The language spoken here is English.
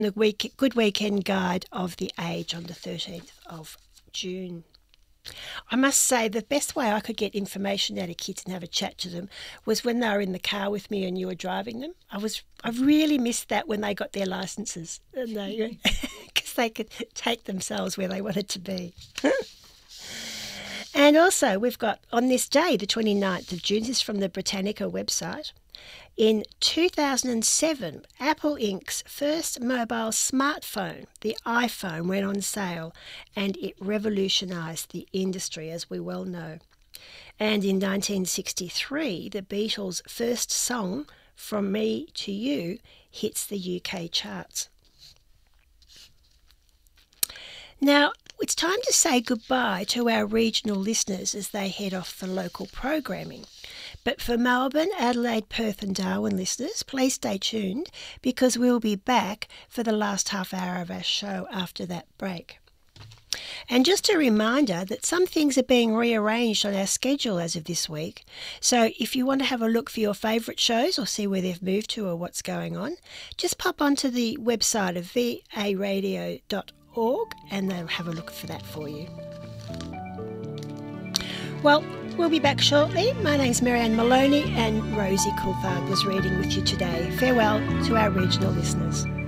the Good Weekend Guide of the Age on the 13th of June. I must say the best way I could get information out of kids and have a chat to them was when they were in the car with me and you were driving them. I really missed that when they got their licenses, and because they could take themselves where they wanted to be. And also we've got on this day, the 29th of June, this is from the Britannica website. In 2007, Apple Inc.'s first mobile smartphone, the iPhone, went on sale and it revolutionised the industry, as we well know. And in 1963, the Beatles' first song, From Me to You, hits the UK charts. Now, it's time to say goodbye to our regional listeners as they head off for local programming. But for Melbourne, Adelaide, Perth and Darwin listeners, please stay tuned because we'll be back for the last half hour of our show after that break. And just a reminder that some things are being rearranged on our schedule as of this week. So if you want to have a look for your favourite shows or see where they've moved to or what's going on, just pop onto the website of varadio.org and they'll have a look for that for you. Well, we'll be back shortly. My name's Marianne Maloney and Rosie Coulthard was reading with you today. Farewell to our regional listeners.